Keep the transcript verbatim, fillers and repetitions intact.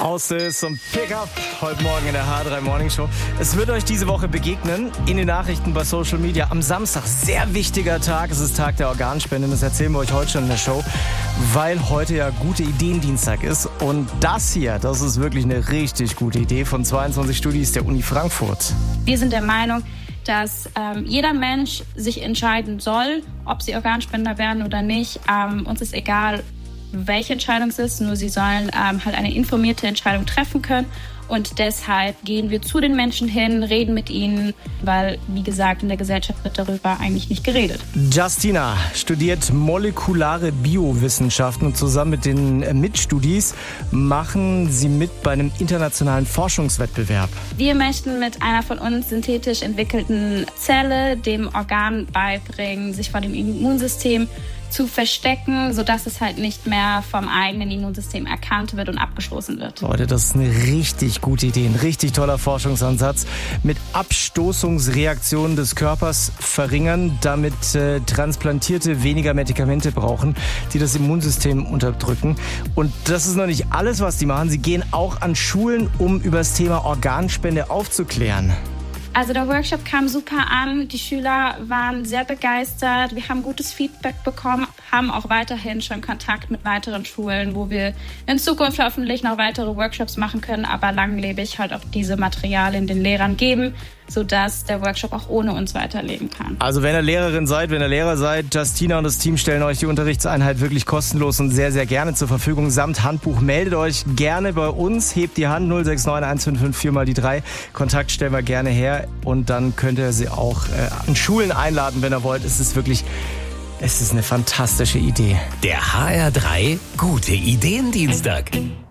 Aussys und Pickup heute Morgen in der H drei Morning Show. Es wird euch diese Woche begegnen in den Nachrichten, bei Social Media. Am Samstag, sehr wichtiger Tag, es ist Tag der Organspende. Das erzählen wir euch heute schon in der Show, weil heute ja Gute Ideen Dienstag ist. Und das hier, das ist wirklich eine richtig gute Idee von zweiundzwanzig Studis der Uni Frankfurt. Wir sind der Meinung, dass ähm, jeder Mensch sich entscheiden soll, ob sie Organspender werden oder nicht. Ähm, uns ist egal, welche Entscheidung es ist, nur sie sollen ähm, halt eine informierte Entscheidung treffen können. Und deshalb gehen wir zu den Menschen hin, reden mit ihnen, weil, wie gesagt, in der Gesellschaft wird darüber eigentlich nicht geredet. Justina studiert molekulare Biowissenschaften und zusammen mit den Mitstudis machen sie mit bei einem internationalen Forschungswettbewerb. Wir möchten mit einer von uns synthetisch entwickelten Zelle dem Organ beibringen, sich vor dem Immunsystem zu verstecken, sodass es halt nicht mehr vom eigenen Immunsystem erkannt wird und abgestoßen wird. Leute, das ist eine richtig gute Idee, ein richtig toller Forschungsansatz. Mit Abstoßungsreaktionen des Körpers verringern, damit äh, Transplantierte weniger Medikamente brauchen, die das Immunsystem unterdrücken. Und das ist noch nicht alles, was die machen. Sie gehen auch an Schulen, um über das Thema Organspende aufzuklären. Also der Workshop kam super an, die Schüler waren sehr begeistert, wir haben gutes Feedback bekommen, haben auch weiterhin schon Kontakt mit weiteren Schulen, wo wir in Zukunft hoffentlich noch weitere Workshops machen können, aber langlebig halt auch diese Materialien den Lehrern geben, sodass der Workshop auch ohne uns weiterleben kann. Also wenn ihr Lehrerin seid, wenn ihr Lehrer seid, Justina und das Team stellen euch die Unterrichtseinheit wirklich kostenlos und sehr, sehr gerne zur Verfügung, samt Handbuch. Meldet euch gerne bei uns, hebt die Hand null sechs neun eins fünf fünf vier mal die drei. Kontakt stellen wir gerne her und dann könnt ihr sie auch äh, an Schulen einladen, wenn ihr wollt. Es ist wirklich, es ist eine fantastische Idee. Der H R drei Gute Ideen Dienstag.